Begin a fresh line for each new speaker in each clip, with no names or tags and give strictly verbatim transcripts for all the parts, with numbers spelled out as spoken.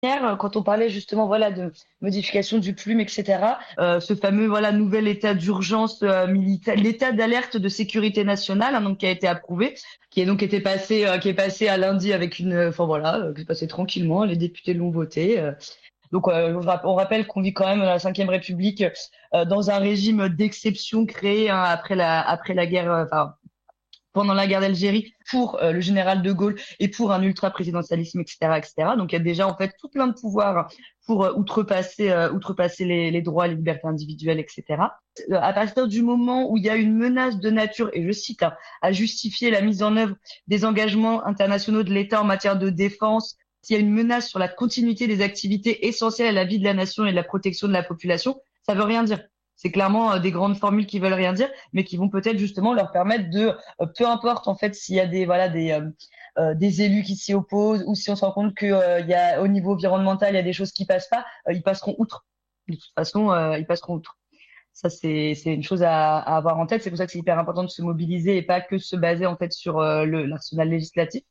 Hier, quand on parlait justement voilà de modification du plume, et cetera, euh, ce fameux voilà nouvel état d'urgence euh, militaire, l'état d'alerte de sécurité nationale, hein, donc qui a été approuvé, qui est donc été passé, euh, qui est passé à lundi avec une, enfin voilà, euh, qui est passé tranquillement, les députés l'ont voté. euh. Donc euh, on rapp- on rappelle qu'on vit quand même dans la Cinquième République euh, dans un régime d'exception créé hein, après la après la guerre, euh, enfin pendant la guerre d'Algérie pour euh, le général de Gaulle et pour un ultra-présidentialisme, et cetera, et cetera. Donc il y a déjà en fait tout plein de pouvoirs pour euh, outrepasser, euh, outrepasser les, les droits, les libertés individuelles, et cetera. Euh, à partir du moment où il y a une menace de nature, et je cite, hein, à justifier la mise en œuvre des engagements internationaux de l'État en matière de défense, s'il y a une menace sur la continuité des activités essentielles à la vie de la nation et de la protection de la population, ça veut rien dire. C'est clairement euh, des grandes formules qui veulent rien dire, mais qui vont peut-être justement leur permettre de euh, peu importe en fait s'il y a des voilà des euh, euh, des élus qui s'y opposent ou si on se rend compte que euh, il y a au niveau environnemental il y a des choses qui passent pas, euh, ils passeront outre. De toute façon, euh, ils passeront outre. Ça c'est c'est une chose à, à avoir en tête. C'est pour ça que c'est hyper important de se mobiliser et pas que de se baser en fait sur euh, le l'arsenal législatif.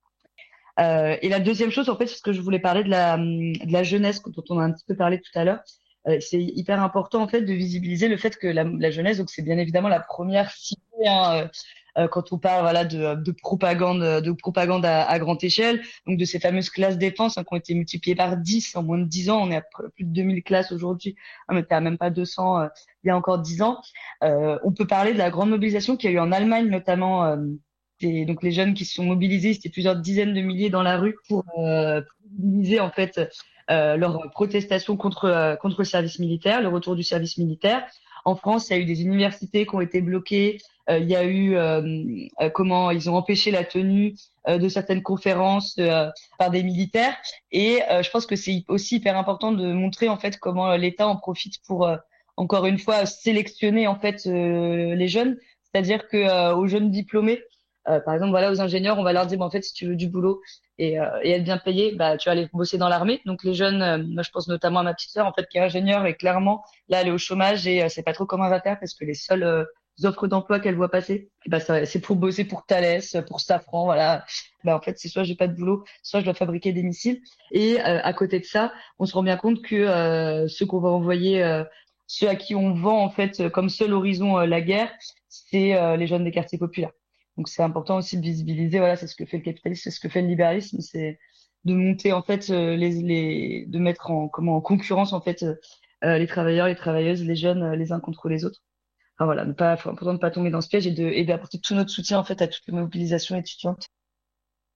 Euh, et la deuxième chose, en fait, c'est ce que je voulais parler de la, de la jeunesse, dont on a un petit peu parlé tout à l'heure. Euh, c'est hyper important, en fait, de visibiliser le fait que la, la jeunesse, donc c'est bien évidemment la première cible hein, euh, euh, quand on parle voilà de, de propagande, de propagande à, à grande échelle, donc de ces fameuses classes défense hein, qui ont été multipliées par dix en moins de dix ans. On est à plus de deux mille classes aujourd'hui, on était à même pas deux cents euh, il y a encore dix ans. Euh, on peut parler de la grande mobilisation qu'il y a eu en Allemagne notamment. Euh, c'est donc les jeunes qui se sont mobilisés, c'était plusieurs dizaines de milliers dans la rue pour, euh, pour mobiliser en fait euh, leur protestation contre euh, contre le service militaire, le retour du service militaire. En France, il y a eu des universités qui ont été bloquées. Euh, il y a eu euh, euh, comment ils ont empêché la tenue euh, de certaines conférences euh, par des militaires. Et euh, je pense que c'est aussi hyper important de montrer en fait comment l'État en profite pour euh, encore une fois sélectionner en fait euh, les jeunes, c'est-à-dire que euh, aux jeunes diplômés euh, par exemple, voilà, aux ingénieurs, on va leur dire, bah, en fait, si tu veux du boulot et, euh, et être bien payé, bah, tu vas aller bosser dans l'armée. Donc, les jeunes, euh, moi, je pense notamment à ma petite sœur, en fait, qui est ingénieure et clairement, là, elle est au chômage et euh, c'est pas trop comment elle va faire parce que les seules euh, offres d'emploi qu'elle voit passer, eh bah, ça, c'est pour bosser pour Thales, pour Safran, voilà. Bah, en fait, c'est soit j'ai pas de boulot, soit je dois fabriquer des missiles. Et euh, à côté de ça, on se rend bien compte que euh, ceux qu'on va envoyer, euh, ceux à qui on vend, en fait, comme seul horizon euh, la guerre, c'est euh, les jeunes des quartiers populaires. Donc c'est important aussi de visibiliser, voilà, c'est ce que fait le capitalisme, c'est ce que fait le libéralisme, c'est de monter en fait euh, les, les de mettre en comment en concurrence en fait euh, les travailleurs, les travailleuses, les jeunes euh, les uns contre les autres. Enfin voilà, ne pas, faut important de ne pas tomber dans ce piège et de et d'apporter tout notre soutien en fait à toutes les mobilisations étudiantes